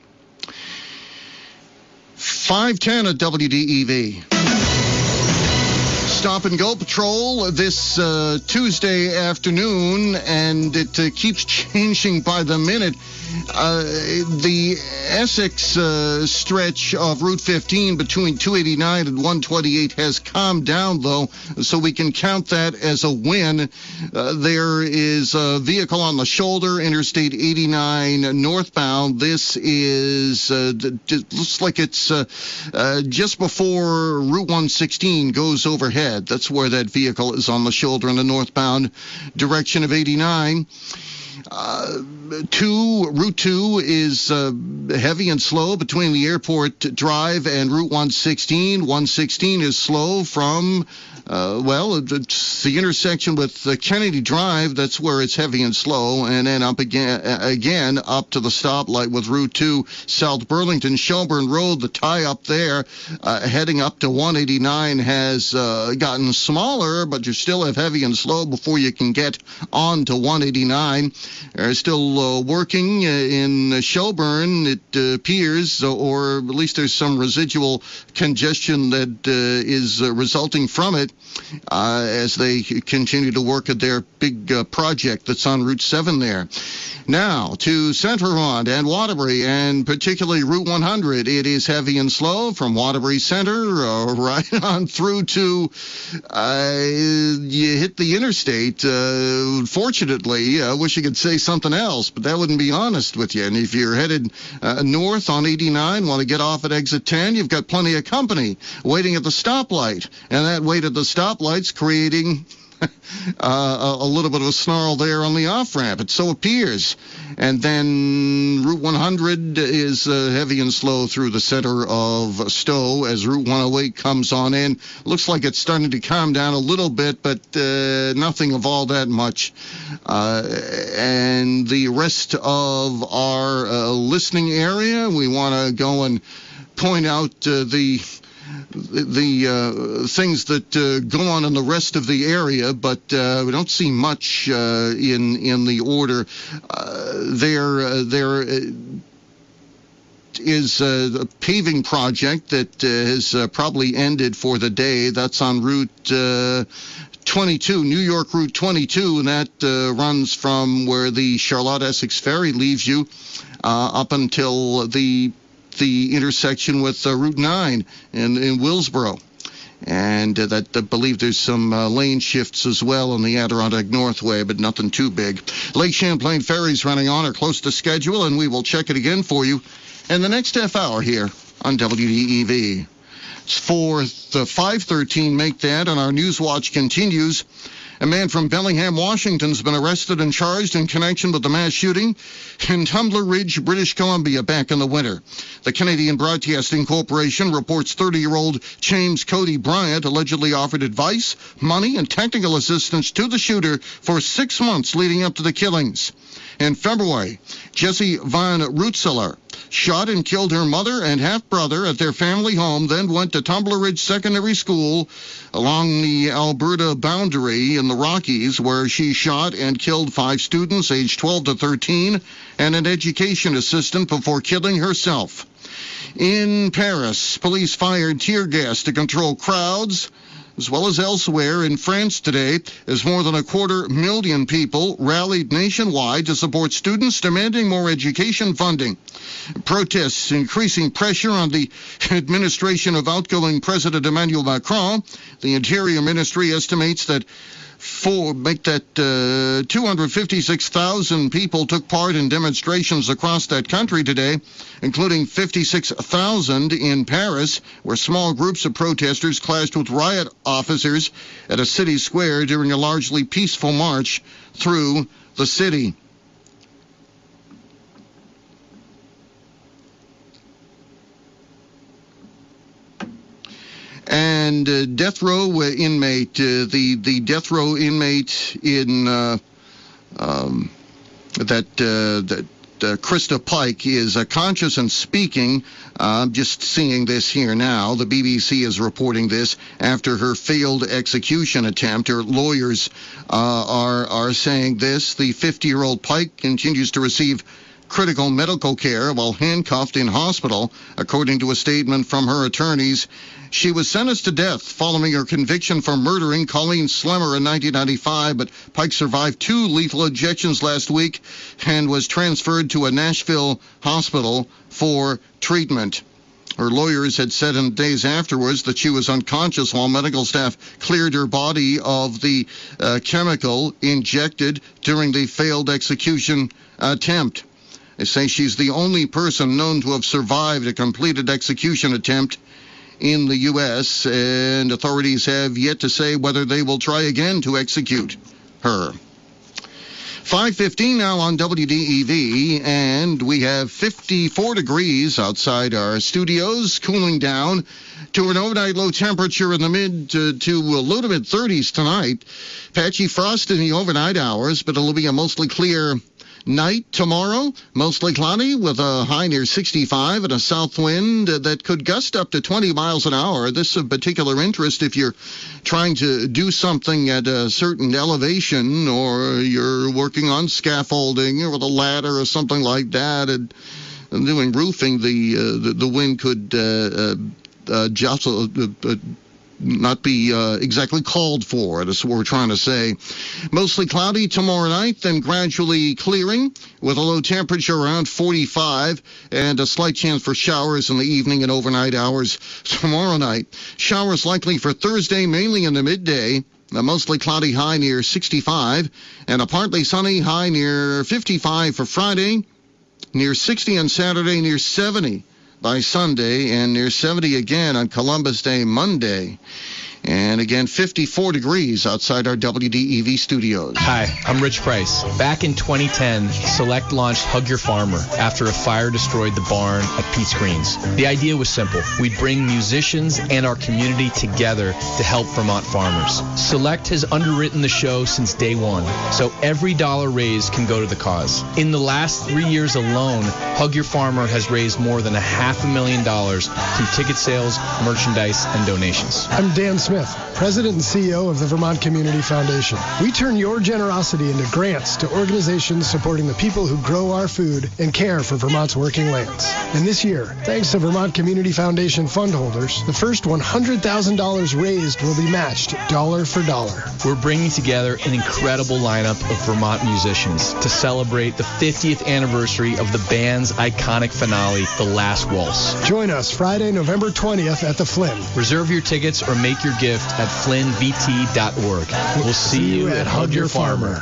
five ten at W D E V. Stop and Go Patrol this uh, Tuesday afternoon, and it uh, keeps changing by the minute. Uh, the Essex uh, stretch of Route fifteen between two eighty-nine and one twenty-eight has calmed down, though, so we can count that as a win. Uh, there is a vehicle on the shoulder, Interstate eighty-nine northbound. This is, uh, it looks like it's uh, uh, just before Route one sixteen goes overhead. That's where that vehicle is on the shoulder in the northbound direction of eighty-nine. Uh, two, Route two is uh, heavy and slow between the Airport Drive and Route one sixteen. one sixteen is slow from, uh, well, it's the intersection with uh, Kennedy Drive. That's where it's heavy and slow. And then up again, again up to the stoplight with Route two, South Burlington, Shelburne Road. The tie-up there uh, heading up to one eighty-nine has uh, gotten smaller, but you still have heavy and slow before you can get on to one eighty-nine. They're still uh, working in Shelburne, it uh, appears, or at least there's some residual congestion that uh, is uh, resulting from it uh, as they continue to work at their big uh, project that's on Route seven there. Now, to Saint Laurent and Waterbury, and particularly Route one hundred. It is heavy and slow from Waterbury Center uh, right on through to uh, you hit the interstate. Uh, fortunately, I wish I could say something else, but that wouldn't be honest with you. And if you're headed uh, north on eighty-nine, want to get off at exit ten, you've got plenty of company waiting at the stoplight. And that wait at the stoplight's creating Uh, a, a little bit of a snarl there on the off-ramp. It so appears. And then Route one hundred is uh, heavy and slow through the center of Stowe as Route one oh eight comes on in. Looks like it's starting to calm down a little bit, but uh, nothing of all that much. Uh, and the rest of our uh, listening area, we want to go and point out uh, the... the uh, things that uh, go on in the rest of the area, but uh, we don't see much uh, in in the order. Uh, there, uh, there is a paving project that uh, has uh, probably ended for the day. That's on Route uh, twenty-two, New York Route twenty-two, and that uh, runs from where the Charlotte-Essex Ferry leaves you uh, up until the the intersection with uh, Route nine in, in Willsboro. And uh, that I believe there's some uh, lane shifts as well in the Adirondack Northway, but nothing too big. Lake Champlain ferries running on or close to schedule, and we will check it again for you in the next half hour here on W D E V. It's for the five thirteen, make that, and our News Watch continues. A man from Bellingham, Washington, has been arrested and charged in connection with the mass shooting in Tumbler Ridge, British Columbia, back in the winter. The Canadian Broadcasting Corporation reports thirty-year-old James Cody Bryant allegedly offered advice, money, and technical assistance to the shooter for six months leading up to the killings. In February, Jessie Van Rootseler shot and killed her mother and half-brother at their family home, then went to Tumbler Ridge Secondary School along the Alberta boundary in the Rockies, where she shot and killed five students aged twelve to thirteen and an education assistant before killing herself. In Paris, police fired tear gas to control crowds, as well as elsewhere in France today, as more than a quarter million people rallied nationwide to support students demanding more education funding. Protests increasing pressure on the administration of outgoing President Emmanuel Macron. The Interior Ministry estimates that For make that uh, two hundred fifty-six thousand people took part in demonstrations across that country today, including fifty-six thousand in Paris, where small groups of protesters clashed with riot officers at a city square during a largely peaceful march through the city. And uh, death row uh, inmate, uh, the the death row inmate in uh, um, that uh, that uh, Krista Pike is uh, conscious and speaking. I'm uh, just seeing this here now. The B B C is reporting this after her failed execution attempt. Her lawyers uh, are are saying this. The fifty-year-old Pike continues to receive critical medical care while handcuffed in hospital, according to a statement from her attorneys. She was sentenced to death following her conviction for murdering Colleen Slemmer in nineteen ninety-five, but Pike survived two lethal injections last week and was transferred to a Nashville hospital for treatment. Her lawyers had said in days afterwards that she was unconscious while medical staff cleared her body of the uh, chemical injected during the failed execution attempt. They say she's the only person known to have survived a completed execution attempt in the U S, and authorities have yet to say whether they will try again to execute her. five fifteen now on W D E V, and we have fifty-four degrees outside our studios, cooling down to an overnight low temperature in the mid to, to low to mid thirties tonight. Patchy frost in the overnight hours, but it'll be a mostly clear night tomorrow, mostly cloudy with a high near sixty-five and a south wind that could gust up to twenty miles an hour. This is of particular interest if you're trying to do something at a certain elevation, or you're working on scaffolding or with a ladder or something like that, and, and doing roofing. The, uh, the the wind could uh, uh, uh, jostle. Uh, uh, not be uh, exactly called for. That's what we're trying to say. Mostly cloudy tomorrow night, then gradually clearing with a low temperature around forty-five and a slight chance for showers in the evening and overnight hours tomorrow night. Showers likely for Thursday, mainly in the midday. A mostly cloudy high near sixty-five and a partly sunny high near fifty-five for Friday, near sixty on Saturday, near seventy by Sunday, and near seventy again on Columbus Day Monday. And again, fifty-four degrees outside our W D E V studios. Hi, I'm Rich Price. Back in twenty ten, Select launched Hug Your Farmer after a fire destroyed the barn at Pete's Greens. The idea was simple. We'd bring musicians and our community together to help Vermont farmers. Select has underwritten the show since day one, so every dollar raised can go to the cause. In the last three years alone, Hug Your Farmer has raised more than a half a million dollars through ticket sales, merchandise, and donations. I'm Dan Smith, President and C E O of the Vermont Community Foundation. We turn your generosity into grants to organizations supporting the people who grow our food and care for Vermont's working lands. And this year, thanks to Vermont Community Foundation fund holders, the first one hundred thousand dollars raised will be matched dollar for dollar. We're bringing together an incredible lineup of Vermont musicians to celebrate the fiftieth anniversary of the band's iconic finale, The Last Waltz. Join us Friday, November twentieth at the Flynn. Reserve your tickets or make your gift at flynn v t dot org. We'll see you at Hug Your Farmer.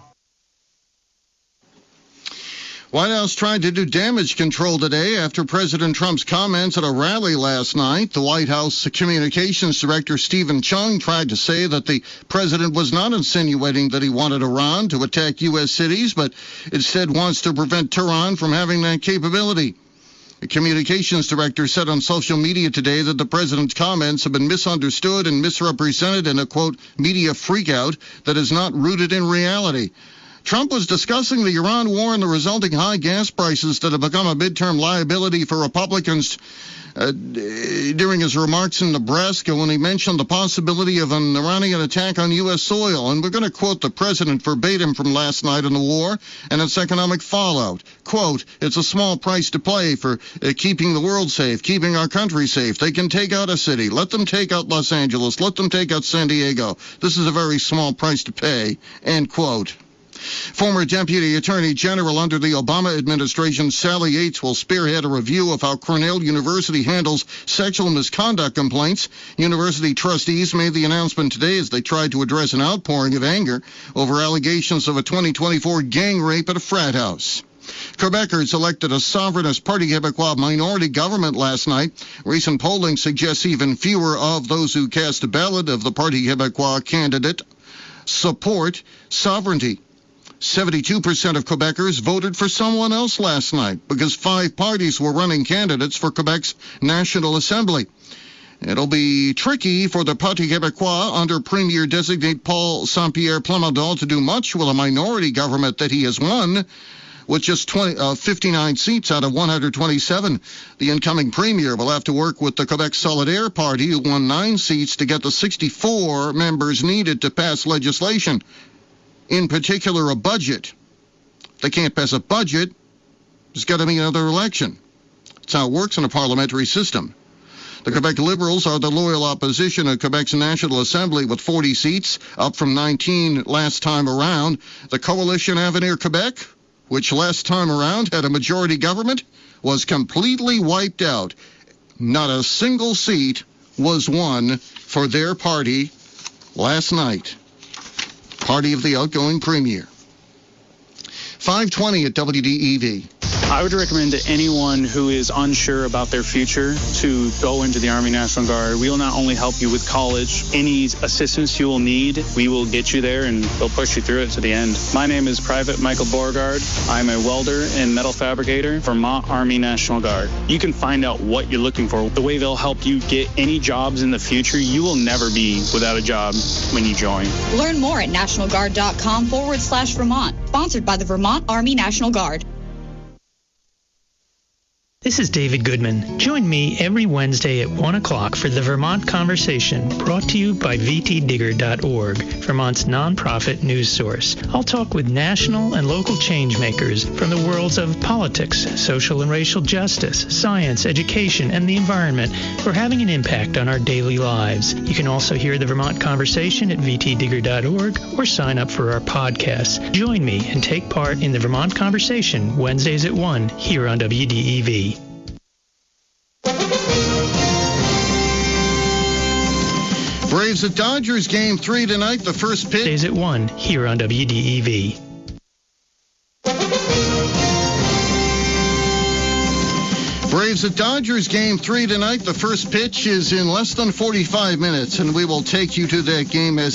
White House tried to do damage control today after President Trump's comments at a rally last night. The White House Communications Director Stephen Chung tried to say that the president was not insinuating that he wanted Iran to attack U S cities, but instead wants to prevent Tehran from having that capability. The communications director said on social media today that the president's comments have been misunderstood and misrepresented in a, quote, media freakout that is not rooted in reality. Trump was discussing the Iran war and the resulting high gas prices that have become a midterm liability for Republicans uh, during his remarks in Nebraska when he mentioned the possibility of an Iranian attack on U S soil. And we're going to quote the president verbatim from last night on the war and its economic fallout. Quote, it's a small price to pay for uh, keeping the world safe, keeping our country safe. They can take out a city. Let them take out Los Angeles. Let them take out San Diego. This is a very small price to pay, end quote. Former Deputy Attorney General under the Obama administration, Sally Yates, will spearhead a review of how Cornell University handles sexual misconduct complaints. University trustees made the announcement today as they tried to address an outpouring of anger over allegations of a twenty twenty-four gang rape at a frat house. Quebecers elected a sovereignist Parti Québécois minority government last night. Recent polling suggests even fewer of those who cast a ballot of the Parti Québécois candidate support sovereignty. seventy-two percent of Quebecers voted for someone else last night because five parties were running candidates for Quebec's National Assembly. It'll be tricky for the Parti Québécois under Premier-designate Paul Saint-Pierre Plamondon to do much with a minority government that he has won with just twenty, uh, fifty-nine seats out of one hundred twenty-seven. The incoming premier will have to work with the Quebec Solidaire Party, who won nine seats, to get the sixty-four members needed to pass legislation. In particular, a budget. If they can't pass a budget, There's got to be another election. That's how it works in a parliamentary system. The Quebec Liberals are the loyal opposition at Quebec's National Assembly with forty seats, up from nineteen last time around. The Coalition Avenir Quebec, which last time around had a majority government, was completely wiped out. Not a single seat was won for their party last night. Party of the outgoing premier. five twenty at W D E V. I would recommend to anyone who is unsure about their future to go into the Army National Guard. We will not only help you with college, any assistance you will need, we will get you there and we'll push you through it to the end. My name is Private Michael Beauregard. I'm a welder and metal fabricator for Vermont Army National Guard. You can find out what you're looking for, the way they'll help you get any jobs in the future. You will never be without a job when you join. Learn more at nationalguard.com forward slash Vermont. Sponsored by the Vermont Army National Guard. This is David Goodman. Join me every Wednesday at one o'clock for the Vermont Conversation, brought to you by v t digger dot org, Vermont's nonprofit news source. I'll talk with national and local changemakers from the worlds of politics, social and racial justice, science, education, and the environment who are having an impact on our daily lives. You can also hear the Vermont Conversation at v t digger dot org or sign up for our podcasts. Join me and take part in the Vermont Conversation Wednesdays at one here on W D E V. Braves at Dodgers game three tonight. The first pitch is at one here on W D E V. Braves at Dodgers game three tonight. The first pitch is in less than forty-five minutes, and we will take you to that game as